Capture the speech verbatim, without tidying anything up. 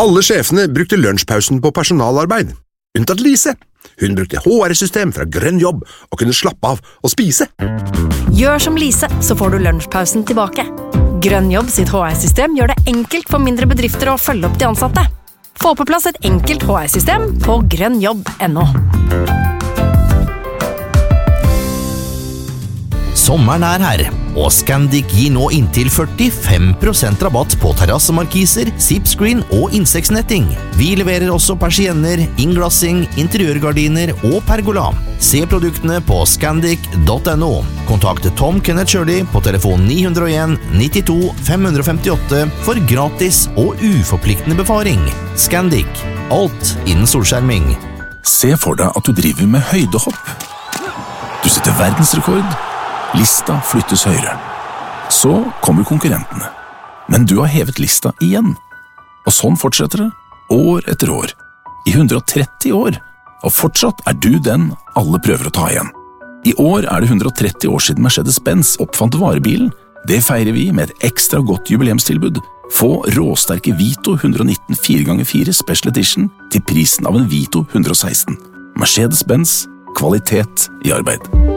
Alle sjefene brukte lunsjpausen på personalarbeid, unntatt Lise. Hun brukte H R-system fra Grønn Jobb og kunne slappe av og spise. Gjør som Lise, så får du lunsjpausen tilbake. Grønn Jobb sitt H R-system gjør det enkelt for mindre bedrifter å følge opp de ansatte. Få på plass et enkelt H R-system på grønnjobb punktum no. Sommeren er her, og Scandic gir nå inntil førtifem prosent rabatt på terrassemarkiser, zipscreen og insektsnetting. Vi leverer også persienner, innglassing, interiørgardiner og pergola. Se produktene på scandic punktum no. Kontakt Tom Kenneth Shirley på telefon ni null en nittito fem femtiåtte for gratis og uforpliktende befaring. Scandic, alt innen solskjerming. Se for deg at du driver med høydehopp. Du setter verdensrekord. Lista flyttes høyere. Så kommer konkurrentene. Men du har hevet lista igjen. Og sånn fortsetter det, år etter år. I hundre og tretti år. Og fortsatt er du den alle prøver å ta igjen. I år er det hundre og tretti år siden Mercedes-Benz oppfant varebilen. Det feirer vi med et ekstra godt jubileumstilbud. Få råsterke Vito hundre og nitten fire ganger fire Special Edition til prisen av en Vito hundre og seksten. Mercedes-Benz, kvalitet i arbeid.